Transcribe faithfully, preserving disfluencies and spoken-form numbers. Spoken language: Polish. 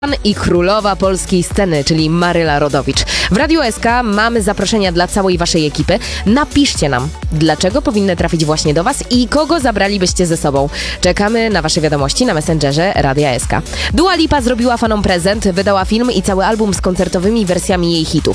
I królowa polskiej sceny, czyli Maryla Rodowicz. W Radiu S K mamy zaproszenia dla całej waszej ekipy. Napiszcie nam, dlaczego powinny trafić właśnie do was i kogo zabralibyście ze sobą. Czekamy na wasze wiadomości na Messengerze Radia S K. Dua Lipa zrobiła fanom prezent, wydała film i cały album z koncertowymi wersjami jej hitów.